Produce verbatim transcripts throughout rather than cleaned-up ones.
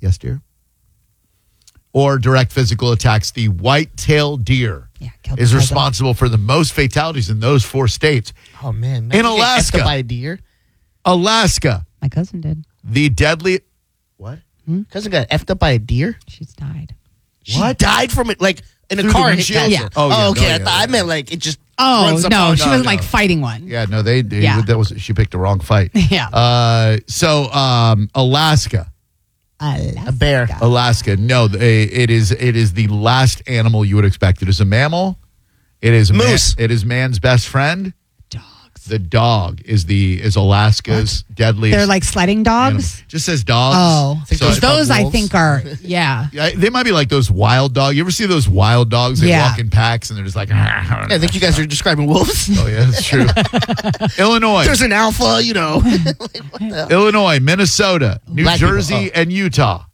Yes, dear. Or direct physical attacks. The white-tailed deer Yeah, killed is the responsible for the most fatalities in those four states. Oh, man. In Alaska. By a deer. Alaska. My cousin did. The deadly... What? Cousin got effed up by a deer? She's died. She What? died from it, like, in a Through car the hit. windshield? Yeah. Oh, yeah. okay. No, I yeah, thought I yeah. meant, like, it just Oh, runs up no. on- She no, wasn't no. like fighting one. Yeah, no, they, they Yeah. that was she picked the wrong fight. Yeah. Uh, so um, Alaska, Alaska. A bear. Alaska. No, they, it is it is the last animal you would expect. It is a mammal. It is man- Moose. it is man's best friend. Dogs. The dog is the is Alaska's deadliest. They're like sledding animal. dogs. Just says dogs. Oh, think So those I- those I wolves. think are, yeah. Yeah, they might be like those wild dogs. You ever see those wild dogs? They Yeah. walk in packs and they're just like. Yeah, I think you guys are describing wolves. Oh yeah, that's true. Illinois. There's an alpha, you know. Like, what the hell? Illinois, Minnesota, New Black people, Jersey, oh. and Utah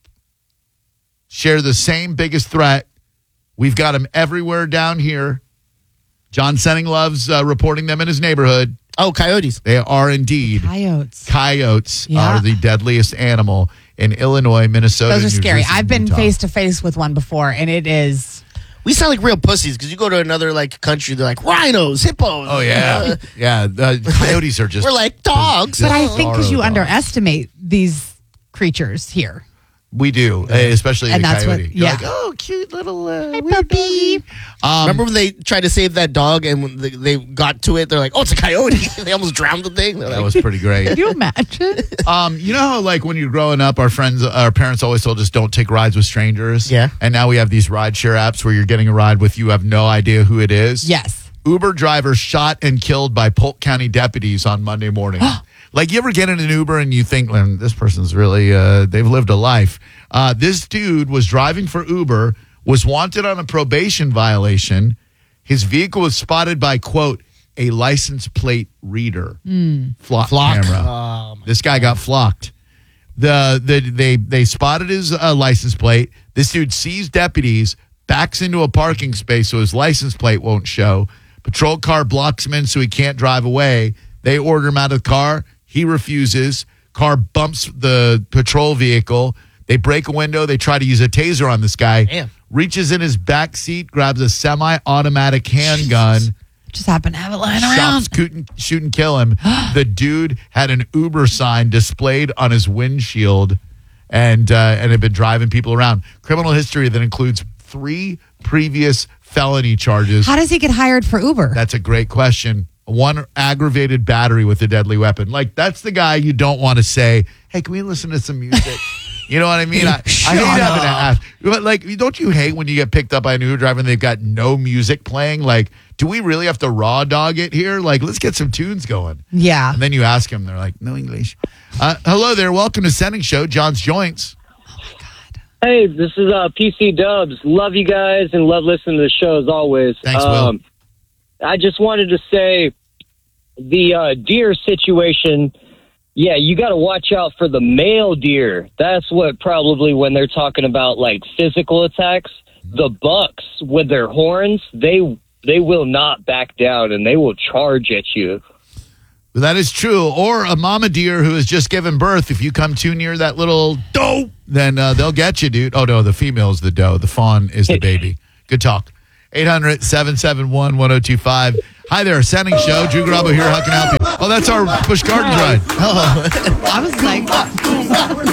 share the same biggest threat. We've got them everywhere down here. John Senning loves uh, reporting them in his neighborhood. Oh, coyotes. They are indeed Coyotes. coyotes. Yeah. Are the deadliest animal in Illinois, Minnesota. Those are New scary. Jersey, I've and been Utah. face to face with one before, and it is. We sound like real pussies because you go to another like country, they're like rhinos, hippos. Oh yeah, Uh, yeah. The coyotes are just. we're like dogs. But I think because you Bizarro dogs. underestimate these creatures here. We do, uh, especially And the that's what- coyote. You're yeah. like, oh, cute little uh, Hi, wee puppy. doggy. Um, Remember when they tried to save that dog and when they, they got to it, they're like, "Oh, it's a coyote!" They almost drowned the thing. They're that like, was pretty great. Can you imagine? Um, you know how like when you're growing up, our friends, our parents always told us don't take rides with strangers. Yeah. And now we have these rideshare apps where you're getting a ride with you have no idea who it is. Yes. Uber driver shot and killed by Polk County deputies on Monday morning. Like you ever get in an Uber and you think, well, this person's really, uh, they've lived a life. Uh, this dude was driving for Uber, was wanted on a probation violation. His vehicle was spotted by, quote, a license plate reader. Flock, Flock. camera. Oh, my This guy got flocked. The, the they they spotted his uh, license plate. This dude sees deputies, backs into a parking space so his license plate won't show. Patrol car blocks him in so he can't drive away. They order him out of the car. He refuses. Car bumps the patrol vehicle. They break a window. They try to use a taser on this guy. Damn. Reaches in his back seat, grabs a semi-automatic handgun. Just happened to have it lying Shops, around. shoot and, shoot and kill him. The dude had an Uber sign displayed on his windshield and uh, and had been driving people around. Criminal history that includes three previous felony charges. How does he get hired for Uber? That's a great question. One aggravated battery with a deadly weapon. Like, that's the guy you don't want to say, hey, can we listen to some music? You know what I mean? I, I hate having to ask. But, like, don't you hate when you get picked up by an Uber driver and they've got no music playing? Like, do we really have to raw dog it here? Like, let's get some tunes going. Yeah. And then you ask them, they're like, no English. Uh, hello there. Welcome to Sending Show, John's Joints. Hey, this is uh, P C Dubs. Love you guys and love listening to the show as always. Thanks, Will. Um, I just wanted to say the uh, deer situation, yeah, you got to watch out for the male deer. That's what probably when they're talking about like physical attacks, the bucks with their horns, they they will not back down and they will charge at you. That is true. Or a mama deer who has just given birth. If you come too near that little doe, then uh, they'll get you, dude. Oh, no, the female is the doe. The fawn is the baby. Good talk. eight hundred, seven seven one, one oh two five. Hi there, Sending Show. Drew Garabo here. How can I help you? Oh, that's our Busch Gardens ride. I was like,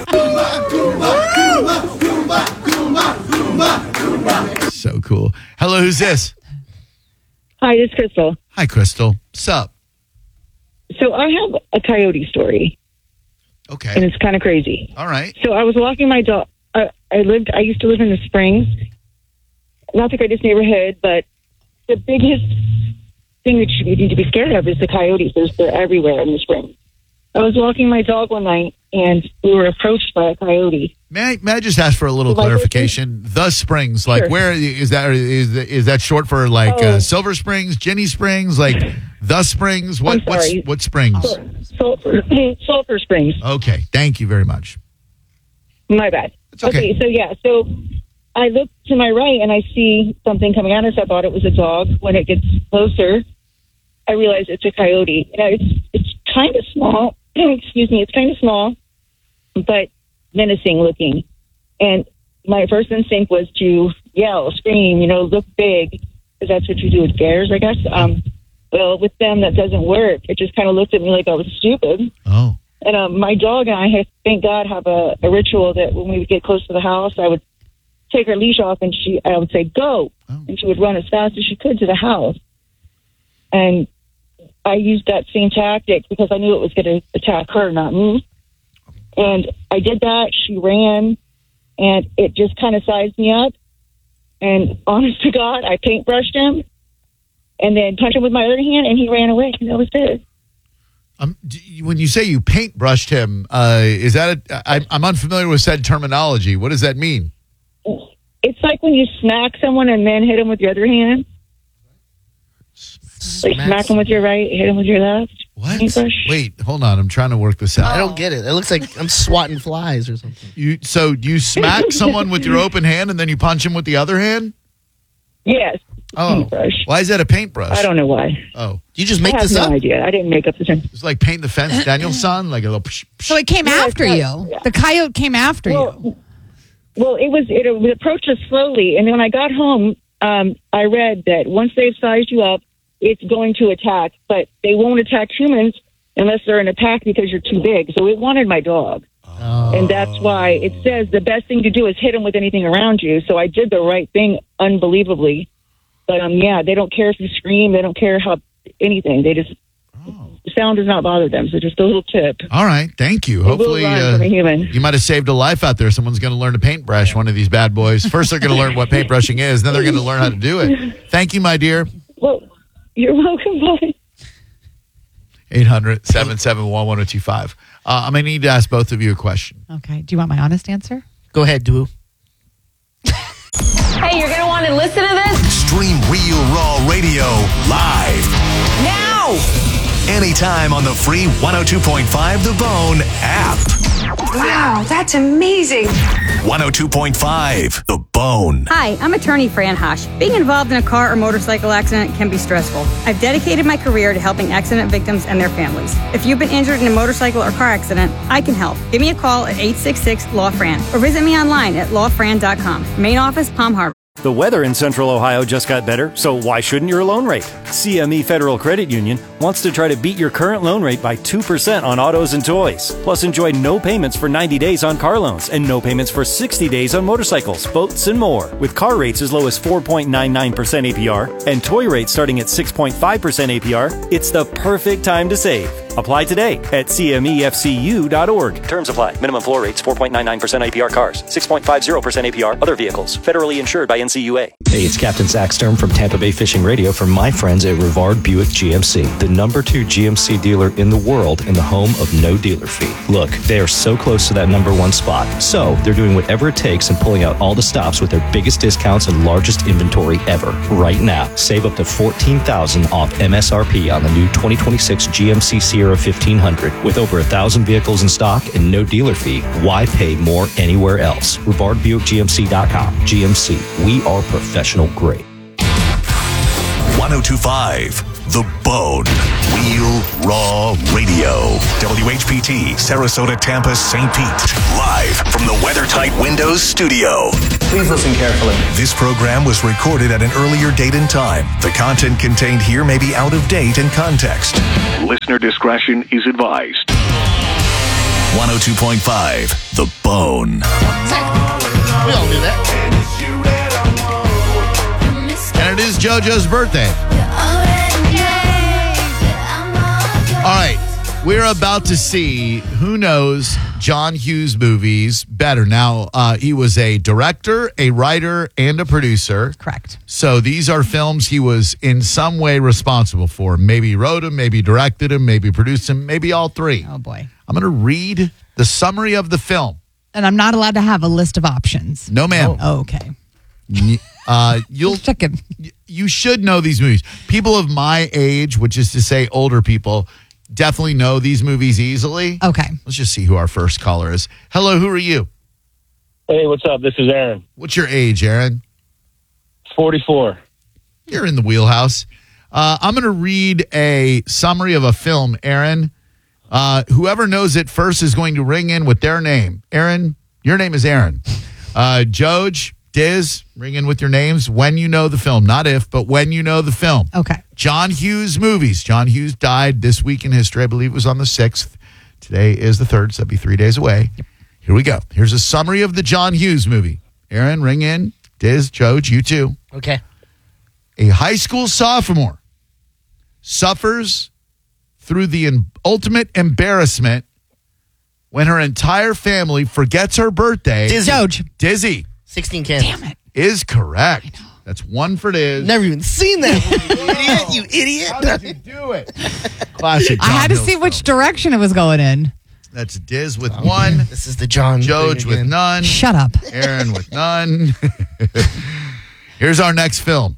So cool. Hello, who's this? Hi, this is Crystal. Hi, Crystal. Sup? So I have a coyote story, and Okay. it's kind of crazy. All right. So I was walking my dog. I, I lived. I used to live in the Springs, not the greatest neighborhood, but the biggest thing that you need to be scared of is the coyotes. There's, they're everywhere in the Springs. I was walking my dog one night, and we were approached by a coyote. May I, may I just ask for a little If I go clarification? The Springs, like Sure. where is that? Is is that short for like uh, Oh. Silver Springs, Jenny Springs, like the Springs? What I'm sorry. what's what Springs? Sulphur, Sulphur Springs. Okay, thank you very much. My bad. It's okay. So yeah, so I look to my right and I see something coming at us. I thought it was a dog. When it gets closer, I realize it's a coyote. Now, it's it's kind of small. Excuse me, it's kind of small, but menacing looking. And my first instinct was to yell, scream, you know, look big, because that's what you do with bears, I guess. Um, well, with them, that doesn't work. It just kind of looked at me like I was stupid. Oh. And um, my dog and I, have, thank God, have a, a ritual that when we would get close to the house, I would take her leash off and she, I would say, go. Oh. And she would run as fast as she could to the house. And I used that same tactic because I knew it was going to attack her, not me. And I did that. She ran, and it just kind of sized me up. And honest to God, I paintbrushed him and then punched him with my other hand, and he ran away. And that was it. Um, d- you- when you say you paintbrushed him, uh, is that a, I, I'm unfamiliar with said terminology. What does that mean? It's like when you smack someone and then hit them with your other hand. Like smack them with your right, hit them with your left. What? Paintbrush. Wait, hold on. I'm trying to work this out. I don't get it. It looks like I'm swatting flies or something. You so you smack someone with your open hand and then you punch him with the other hand? Yes. Oh, Paintbrush. why is that a paintbrush? I don't know why. Oh, Do you just I make have this no up? idea. I didn't make up the term. it's like paint the fence, Daniel's son, like a little. Psh, psh. So it came Yeah, after it's you. not- yeah. The coyote came after you. Well, well, it was it, it approached us slowly, and then when I got home, um, I read that once they've sized you up, it's going to attack, but they won't attack humans unless they're in a pack because you're too big. So it wanted my dog, Oh. and that's why it says the best thing to do is hit them with anything around you. So I did the right thing, unbelievably. But um, yeah, they don't care if you scream. They don't care how anything. They just the sound does not bother them. So just a little tip. All right, thank you. It will Hopefully, run uh, from a human. you might have saved a life out there. Someone's going to learn to paintbrush one of these bad boys. First, they're going to learn what paintbrushing is. Then they're going to learn how to do it. Thank you, my dear. Well, you're welcome. Bye. eight hundred, seven seven one, one oh two five. Uh, I'm going to need to ask both of you a question. Okay. Do you want my honest answer? Go ahead, Doo. Hey, you're going to want to listen to this? Stream Real Raw Radio live Now! anytime on the free one oh two point five The Bone app. Wow, that's amazing. one oh two point five The Bone. Hi, I'm attorney Fran Hosh. Being involved in a car or motorcycle accident can be stressful. I've dedicated my career to helping accident victims and their families. If you've been injured in a motorcycle or car accident, I can help. Give me a call at eight six six, L A W, F R A N or visit me online at law fran dot com. Main office, Palm Harbor. The weather in Central Ohio just got better, so why shouldn't your loan rate? C M E Federal Credit Union wants to try to beat your current loan rate by two percent on autos and toys. Plus, enjoy no payments for ninety days on car loans and no payments for sixty days on motorcycles, boats, and more. With car rates as low as four point nine nine percent A P R and toy rates starting at six point five percent A P R, it's the perfect time to save. Apply today at C M E F C U dot org. Terms apply. Minimum floor rates four point nine nine percent A P R cars, six point five zero percent A P R other vehicles. Federally insured by N C U A. Hey, it's Captain Zach Sturm from Tampa Bay Fishing Radio for my friends at Rivard Buick G M C, the number two G M C dealer in the world and the home of no dealer fee. Look, they are so close to that number one spot, so they're doing whatever it takes and pulling out all the stops with their biggest discounts and largest inventory ever. Right now, save up to fourteen thousand dollars off M S R P on the new twenty twenty-six G M C Sierra fifteen hundred. With over a thousand vehicles in stock and no dealer fee, why pay more anywhere else? Rivard Buick G M C dot com. G M C, we are professional grade. one oh two point five The Bone. Real Raw Radio. W H P T, Sarasota, Tampa, Saint Pete. Live from the WeatherTight Windows studio. Please listen carefully. This program was recorded at an earlier date and time. The content contained here may be out of date in context. Listener discretion is advised. one oh two point five The Bone. We all do that. And it is JoJo's birthday. All right, we're about to see who knows John Hughes movies better. Now, uh, he was a director, a writer, and a producer. Correct. So these are films he was in some way responsible for. Maybe wrote them, maybe directed them, maybe produced them, maybe all three. Oh, boy. I'm going to read the summary of the film. And I'm not allowed to have a list of options. No, ma'am. Oh, okay. Uh, you'll Just checking. You should know these movies. People of my age, which is to say older people, definitely know these movies easily. Okay. Let's just see who our first caller is. Hello, who are you? Hey, what's up? This is Aaron. What's your age, Aaron? forty-four. You're in the wheelhouse. Uh, I'm going to read a summary of a film, Aaron. Uh, whoever knows it first is going to ring in with their name. Aaron, Your name is Aaron. Uh, Joj, Diz, ring in with your names when you know the film. Not if, but when you know the film. Okay. John Hughes movies. John Hughes died this week in history. I believe it was on the sixth. Today is the third, so that'd be three days away. Here we go. Here's a summary of the John Hughes movie. Aaron, ring in. Diz, Joj, you too. Okay. A high school sophomore suffers through the in- ultimate embarrassment when her entire family forgets her birthday. Dizzy. Joj. Dizzy sixteen cans. Damn it. is correct. That's one for Diz. Never even seen that movie, you idiot. You idiot. How did you do it? Classic I John had to Hughes see film. which direction it was going in. That's Diz with one. This is the John. Joj thing with again. none. Shut up. Aaron with none. Here's our next film.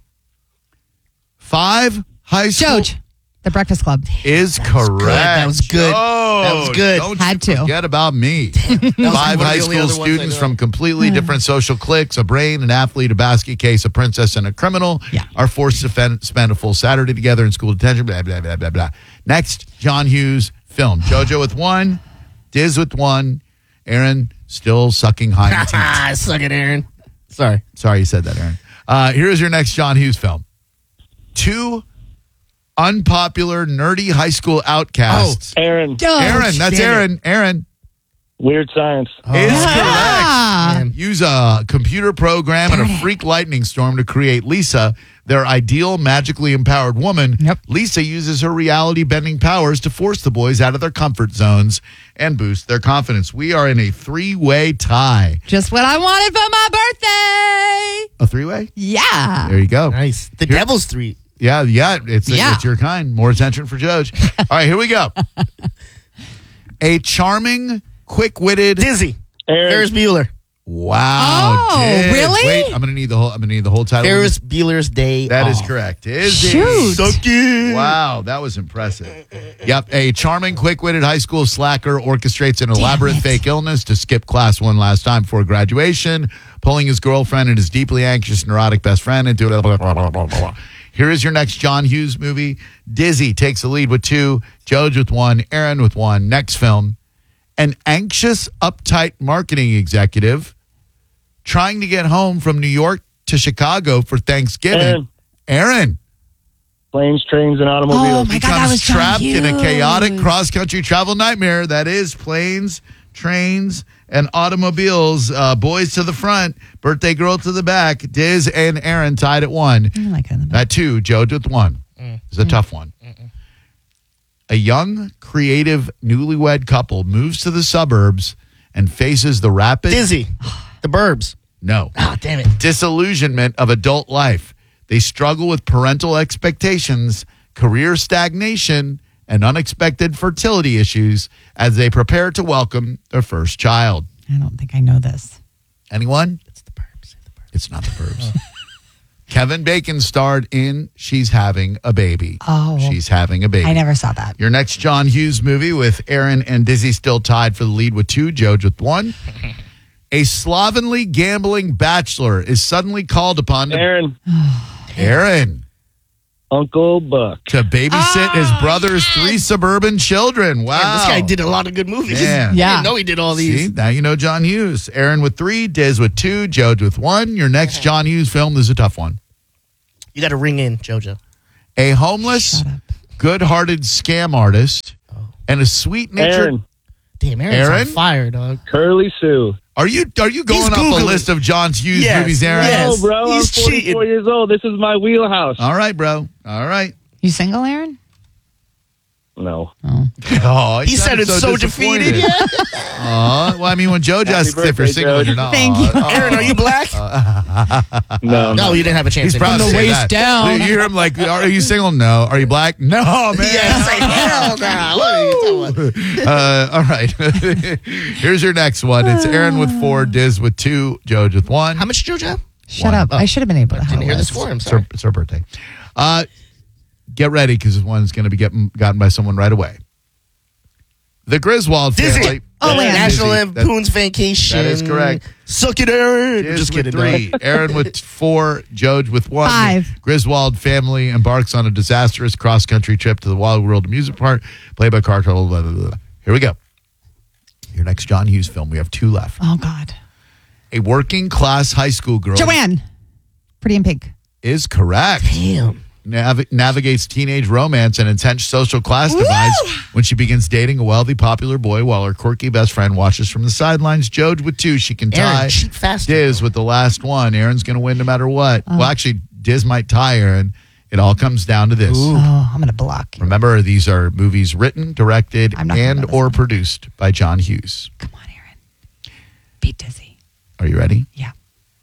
Five high school Joj. The Breakfast Club. is correct. That was good. That was good. Don't Had you to. forget about me. was Five one of high the only school other ones I students know. from completely different social cliques, a brain, an athlete, a basket case, a princess, and a criminal, Yeah. are forced to fen- spend a full Saturday together in school detention, blah, blah, blah, blah, blah. Next, John Hughes film. Jojo with one, Diz with one, Aaron still sucking hind teeth. Ah, suck it, Aaron. Sorry. Sorry you said that, Aaron. Uh, here's your next John Hughes film. Two unpopular, nerdy high school outcasts. Aaron. Aaron, that's damn it. Aaron. Aaron Weird Science. is Ah. correct. Use a computer program and a freak lightning storm to create Lisa, their ideal magically empowered woman. Yep. Lisa uses her reality bending powers to force the boys out of their comfort zones and boost their confidence. We are in a three-way tie. Just what I wanted for my birthday. A three-way? Yeah. There you go. Nice. The Here- Devil's Three. Yeah, yeah, it's, Yeah. it's your kind. More attention for Joj. All right, here we go. A charming, quick-witted. Dizzy. Aaron. Ferris Bueller. Wow. Oh, Diz. really? Wait, I'm gonna need the whole. I'm gonna need the whole title. Ferris Bueller's Day That is Off. correct. Is Shoot. Suck it. Wow, that was impressive. Yep, a charming, quick-witted high school slacker orchestrates an elaborate it. fake illness to skip class one last time before graduation, pulling his girlfriend and his deeply anxious, neurotic best friend into it. Blah, blah, blah, blah, blah. Here is your next John Hughes movie. Dizzy takes the lead with two, Joj with one, Aaron with one. Next film, an anxious, uptight marketing executive trying to get home from New York to Chicago for Thanksgiving. Aaron. Aaron Planes, Trains, and Oh, Automobiles. my God, that becomes was John trapped in a chaotic Hughes. cross-country travel nightmare that is planes, trains, and automobiles. Uh, boys to the front, birthday girl to the back. Diz and Aaron tied at one. I like it in the back. That two, Joe with one. It's a tough one. A young, creative, newlywed couple moves to the suburbs and faces the rapid Dizzy. The Burbs. no Ah, damn it. disillusionment of adult life. They struggle with parental expectations, career stagnation, and unexpected fertility issues as they prepare to welcome their first child. I don't think I know this. Anyone? It's the Burbs. The Burbs. It's not the Burbs. Kevin Bacon starred in She's Having a Baby. Oh. She's Having a Baby. I never saw that. Your next John Hughes movie with Aaron and Dizzy still tied for the lead with two, Joj with one. A slovenly gambling bachelor is suddenly called upon to Aaron. Aaron Uncle Buck. to babysit his brother's three suburban children. Wow. Damn, this guy did a lot of good movies. Man. Yeah. I didn't know he did all these. See, now you know John Hughes. Aaron with three, Diz with two, Joj with one. Your next John Hughes film is a tough one. You got to ring in, JoJo. A homeless, good-hearted scam artist and a sweet-natured. Aaron. Damn, Aaron's Aaron? on fire, dog. Curly Sue. Are you are you going He's off a Googling. list of John Hughes Yes, movies, Aaron? yes. No, bro. He's I'm forty-four cheating. years old. This is my wheelhouse. All right, bro. All right. You single, Aaron? No. Oh, He sounded so defeated. disappointed. Aw, well, I mean, when Joe asks if you're birthday, single, and Joe. you're not. Thank you. Aw, Aaron, are you black? No. no, you didn't have a chance. He's anymore. proud to the say waist that. down. You hear him like, "Are you single? No. Are you black? No, man." Yeah, it's like, hell no. What are you talking about? Uh, all right. Here's your next one. It's Aaron with four, Diz with two, Joj with one. How much JoJo? Shut One. up. I should have been able to have Didn't a hear this list. for him. It's her, Sorry. it's her birthday. Uh, get ready because this one's going to be getting gotten by someone right away. The Griswold Dizzy. family. Oh, wait. National Dizzy. Lampoon's Vacation. That is correct. Suck it, Aaron. Diz Just with kidding. three, dog. Aaron with four, Joj with one. Five. The Griswold family embarks on a disastrous cross-country trip to the Wild World amusement park, played by Carl. Blah, blah, blah. Here we go. Your next John Hughes film. We have two left. Oh, God. A working class high school girl. Joanne. Pretty in Pink. Is correct. Damn. Nav- navigates teenage romance and intense social class divides when she begins dating a wealthy, popular boy while her quirky best friend watches from the sidelines. Jode with two. She can tie Aaron, cheat faster. Diz with the last one. Aaron's going to win no matter what. Oh. Well, actually, Diz might tie Aaron. It all comes down to this. Oh, I'm going to block you. Remember, these are movies written, directed, I'm not gonna know and this or one. produced by John Hughes. Come on, Aaron. Beat Dizzy. Are you ready? Yeah.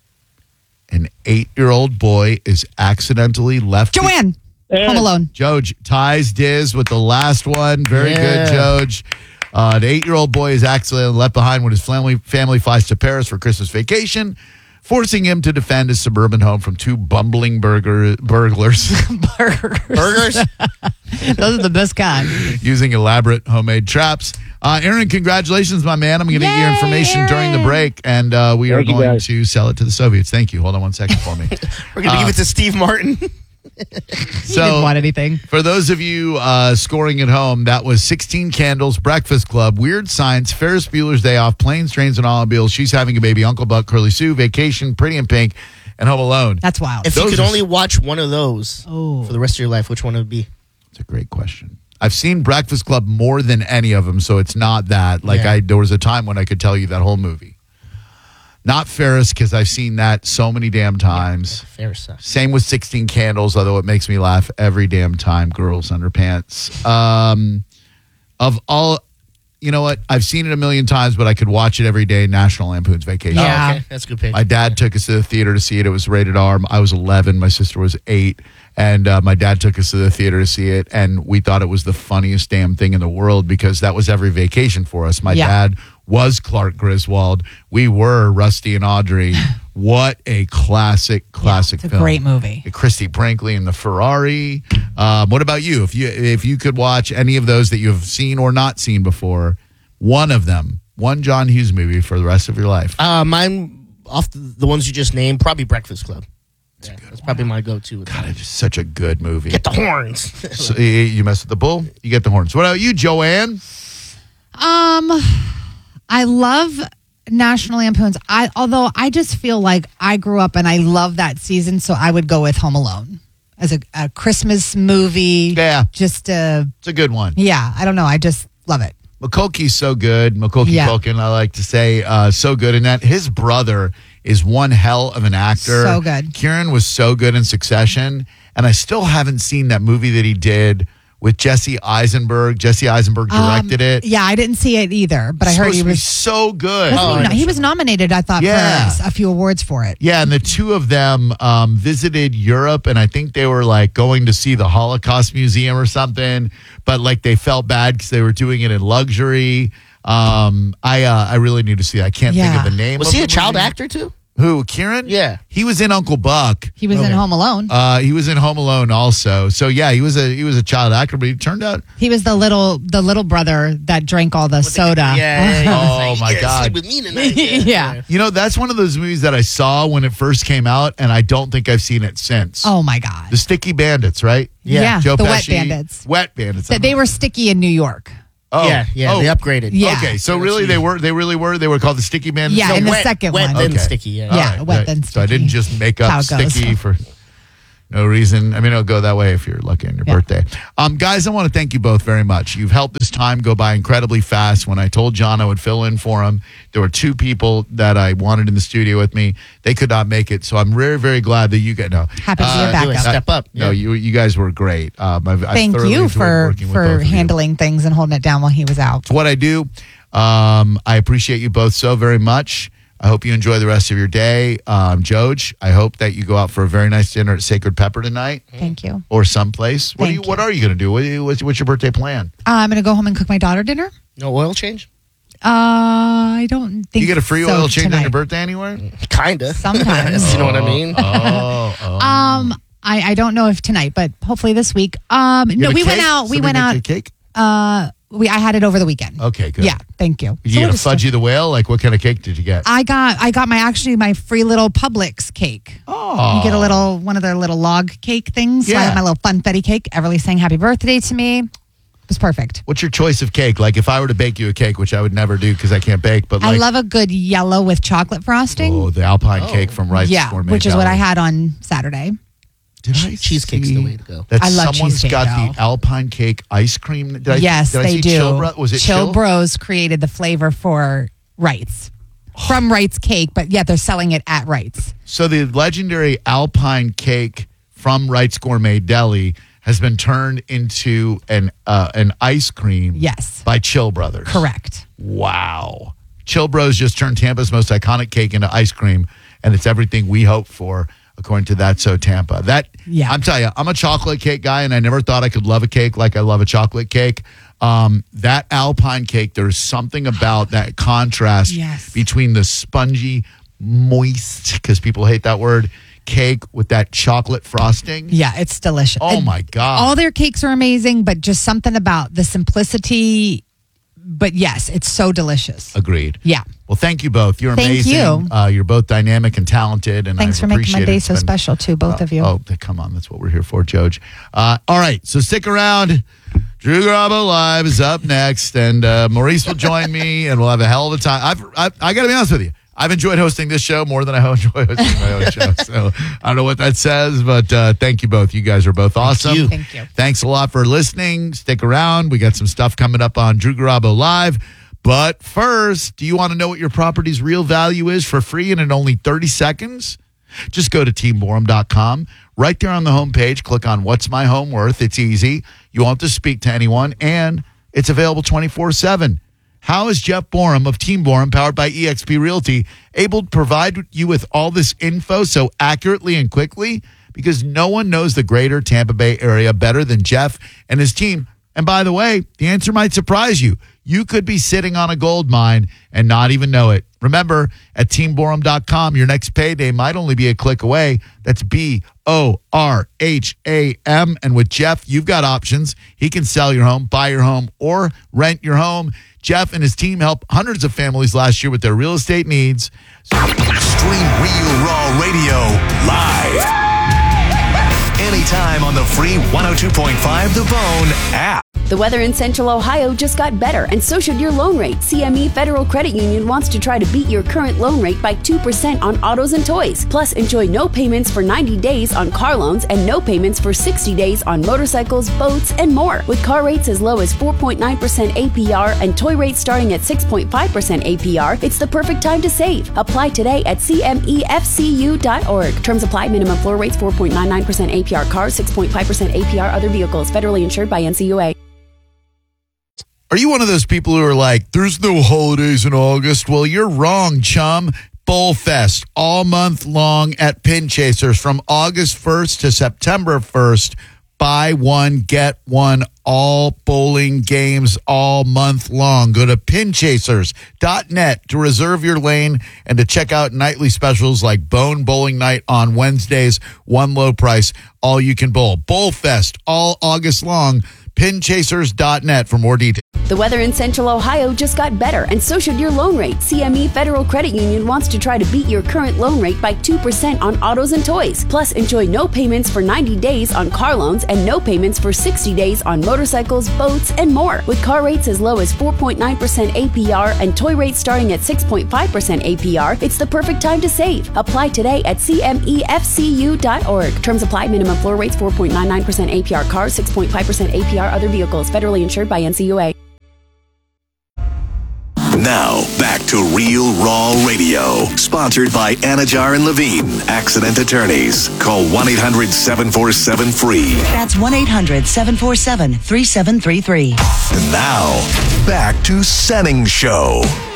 An eight-year-old boy is accidentally left. Joanne. Home Alone. Joj ties Diz with the last one. Very Yeah. good, Joj. Uh, an eight-year-old boy is accidentally left behind when his family family flies to Paris for Christmas vacation, forcing him to defend his suburban home from two bumbling burger, burglars Burgers. Burgers? Those are the best kind. using elaborate homemade traps. Uh, Aaron, congratulations, my man. I'm going to get your Yay, information during the Aaron. break, and uh, we Thank are you, going guys. to sell it to the Soviets. Thank you. Hold on one second for me. We're going to Uh, give it to Steve Martin. He didn't So, want anything. for those of you uh, scoring at home, that was sixteen Candles, Breakfast Club, Weird Science, Ferris Bueller's Day Off, Planes, Trains, and Automobiles, She's Having a Baby, Uncle Buck, Curly Sue, Vacation, Pretty in Pink, and Home Alone. That's wild. If you Those could are- only watch one of those Oh. for the rest of your life, which one would it be? That's a great question. I've seen Breakfast Club more than any of them, so it's not that. Like, Yeah. I there was a time when I could tell you that whole movie. Not Ferris, because I've seen that so many damn times. Fair stuff. Same with sixteen Candles, although it makes me laugh every damn time. Girls Underpants. Um, of all, you know what? I've seen it a million times, but I could watch it every day. National Lampoon's Vacation. Yeah. Oh, okay. That's a good pick. My dad took us to the theater to see it. It was rated R. I was eleven. My sister was eight. And uh, my dad took us to the theater to see it. And we thought it was the funniest damn thing in the world because that was every vacation for us. My Yeah. dad was Clark Griswold. We were Rusty and Audrey. What a classic, classic It's a film. great movie. Christy Brinkley in the Ferrari. Um, what about you? If you if you could watch any of those that you have seen or not seen before, one of them, one John Hughes movie for the rest of your life. Uh, mine, off the, the ones you just named, probably Breakfast Club. Yeah, that's probably my go-to. God, it's just such a good movie. Get the horns. So you- you mess with the bull, you get the horns. What about you, Joanne? Um, I love National Lampoons. I although I just feel like I grew up and I love that season, so I would go with Home Alone as a, a Christmas movie. Yeah. just uh, It's a good one. yeah. I don't know. I just love it. McCulkey's so good. McCulkey Yeah. Culkin, I like to say, uh, so good in that. His brother is one hell of an actor. So good. Kieran was so good in Succession, and I still haven't seen that movie that he did with Jesse Eisenberg. Jesse Eisenberg directed Um, it. Yeah, I didn't see it either, but I heard Supposed he to be was. so good. wasn't he, no- he was nominated, I thought, Yeah. for a few awards for it. Yeah, and the two of them um, visited Europe, and I think they were like going to see the Holocaust Museum or something, but like they felt bad because they were doing it in luxury. Um, I uh, I really need to see that. I can't Yeah. think of the name. Was of he the a child movie. actor too? Who, Kieran? Yeah. He was in Uncle Buck. He was in Okay. Home Alone. Uh, he was in Home Alone also. So yeah, he was a he was a child actor, but he turned out He was the little the little brother that drank all the soda. Yeah. yeah, yeah. Oh, my Yeah, God. sleep with me tonight. Yeah. you know, that's one of those movies that I saw when it first came out, and I don't think I've seen it since. Oh my God. The Sticky Bandits, right? Yeah, Joe the Wet Pesci. Bandits. Wet Bandits. That they were sticky in New York. Oh, Yeah, yeah, oh. they upgraded. Yeah. Okay, so Yeah, really that's they easy. were they really were they were called the Sticky Bandits. Yeah, No, in the wet- second wet one. then Okay. sticky. Yeah. Yeah. wet then So I sticky. didn't just make How up it goes. sticky for no reason. I mean, it'll go that way if you're lucky on your Yeah. birthday. Um, guys, I want to thank you both very much. You've helped this time go by incredibly fast. When I told John I would fill in for him, there were two people that I wanted in the studio with me. They could not make it, so I'm very, very glad that you get no. Happy to be your Uh, do it. backup. Step up. No, Yeah. you you guys were great. Um, I've, I've Thank thoroughly you enjoyed for working with both for of you. handling things and holding it down while he was out. It's what I do. Um, I appreciate you both so very much. I hope you enjoy the rest of your day. Um, Joj, I hope that you go out for a very nice dinner at Sacred Pepper tonight Thank you. or someplace. What, are Thank you, what are you going to do? What, are you- what's, what's your birthday plan? Uh, I'm going to go home and cook my daughter dinner. No oil change? Uh, I don't think You get a free so oil change on tonight. your birthday anywhere? Kinda. Sometimes. You know what I mean? Oh, oh. Um, I, I don't know if tonight, but hopefully this week. Um, You no, have a we went cake? out. We Somebody went make out. you a cake? Uh, we I had it over the weekend. Okay, good. Yeah, thank you. You So get a we're just- Fudgy the Whale? Like, what kind of cake did you get? I got I got my actually my free little Publix cake. Oh. You get a little one of their little log cake things. So I Yeah. had my little funfetti cake. Everly sang happy birthday to me. was perfect. What's your choice of cake? Like if I were to bake you a cake, which I would never do because I can't bake, but like, I love a good yellow with chocolate frosting. Oh, the Alpine oh. cake from Wright's yeah, Gourmet which is Deli. what I had on Saturday. Did I Cheesecake's see the way to go. That I love someone's cheesecake, got though. the Alpine cake ice cream. Did I, yes, did I they see do. Chill Bro- was it Chill, Chill Bros created the flavor for Wright's. From Wright's Cake, but yet they're selling it at Wright's. So the legendary Alpine cake from Wright's Gourmet Deli has been turned into an uh, an ice cream. Yes. By Chill Brothers. Correct. Wow. Chill Bros just turned Tampa's most iconic cake into ice cream, and it's everything we hoped for, according to That's So Tampa. That yeah. I'm telling you, I'm a chocolate cake guy, and I never thought I could love a cake like I love a chocolate cake. Um, that Alpine cake, there's something about that contrast yes. between the spongy, moist, because people hate that word, cake with that chocolate frosting. Yeah, it's delicious. Oh, And my God. all their cakes are amazing, but just something about the simplicity. But yes, it's so delicious. Agreed. Yeah. Well, thank you both. You're Thank amazing. you. Uh, you're both dynamic and talented. And Thanks I for making my appreciate day it. so It's been- special, too, both uh, of you. Oh, come on. That's what we're here for, Joj. Uh, all right. So stick around. Drew Garabo Live is up next, and uh, Maurice will join me, and we'll have a hell of a time. I've, I've, I got to be honest with you. I've enjoyed hosting this show more than I enjoy hosting my own show. So I don't know what that says, but uh, thank you both. You guys are both awesome. you. Thank you. Thanks a lot for listening. Stick around. We got some stuff coming up on Drew Garabo Live. But first, do you want to know what your property's real value is for free and in only thirty seconds? Just go to team borum dot com. Right there on the homepage, click on What's My Home Worth. It's easy. You won't have to speak to anyone, and it's available twenty-four seven. How is Jeff Borum of Team Borum, powered by E X P Realty, able to provide you with all this info so accurately and quickly? Because no one knows the greater Tampa Bay area better than Jeff and his team. And by the way, the answer might surprise you. You could be sitting on a gold mine and not even know it. Remember, at team borum dot com, your next payday might only be a click away. That's B O R H A M. And with Jeff, you've got options. He can sell your home, buy your home, or rent your home. Jeff and his team helped hundreds of families last year with their real estate needs. Stream Real Raw Radio live. Anytime on the free one oh two point five The Bone app. The weather in Central Ohio just got better, and so should your loan rate. C M E Federal Credit Union wants to try to beat your current loan rate by two percent on autos and toys. Plus, enjoy no payments for ninety days on car loans and no payments for sixty days on motorcycles, boats, and more. With car rates as low as four point nine percent A P R and toy rates starting at six point five percent A P R, it's the perfect time to save. Apply today at C M E F C U dot org. Terms apply. Minimum floor rates four point nine nine percent A P R cars, six point five percent A P R other vehicles. Federally insured by N C U A. Are you one of those people who are like, there's no holidays in August? Well, you're wrong, chum. Bowl Fest all month long at Pin Chasers from August first to September first. Buy one, get one, all bowling games all month long. Go to pin chasers dot net to reserve your lane and to check out nightly specials like Bone Bowling Night on Wednesdays, one low price, all you can bowl. Bowl Fest all August long. pin chasers dot net for more details. The weather in Central Ohio just got better, and so should your loan rate. C M E Federal Credit Union wants to try to beat your current loan rate by two percent on autos and toys. Plus, enjoy no payments for ninety days on car loans and no payments for sixty days on motorcycles, boats, and more. With car rates as low as four point nine percent A P R and toy rates starting at six point five percent A P R, it's the perfect time to save. Apply today at C M E F C U dot org. Terms apply. Minimum floor rates four point nine nine percent A P R cars, six point five percent A P R other vehicles. Federally insured by N C U A. Now, back to Real Raw Radio. Sponsored by Anajar and Levine, Accident Attorneys. Call one eight hundred seven four seven free. That's one eight hundred seven four seven three seven three three. And now, back to Senning Show.